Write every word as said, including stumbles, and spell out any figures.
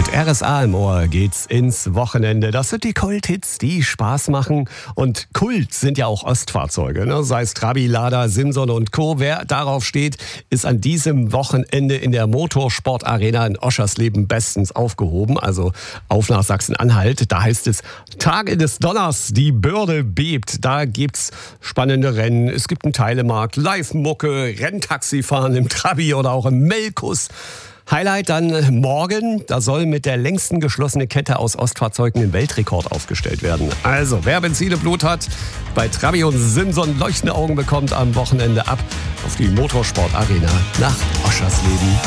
Mit R S A im Ohr geht's ins Wochenende. Das sind die Kult-Hits, die Spaß machen. Und Kult sind ja auch Ostfahrzeuge, ne? Sei es Trabi, Lada, Simson und Co. Wer darauf steht, ist an diesem Wochenende in der Motorsportarena in Oschersleben bestens aufgehoben. Also auf nach Sachsen-Anhalt. Da heißt es, Tage des Donners, die Börde bebt. Da gibt's spannende Rennen. Es gibt einen Teilemarkt, Live-Mucke, Renntaxifahren im Trabi oder auch im Melkus. Highlight dann morgen, da soll mit der längsten geschlossene Kette aus Ostfahrzeugen ein Weltrekord aufgestellt werden. Also, wer Benzin im Blut hat, bei Trabi und Simson leuchtende Augen bekommt am Wochenende ab auf die Motorsportarena nach Oschersleben.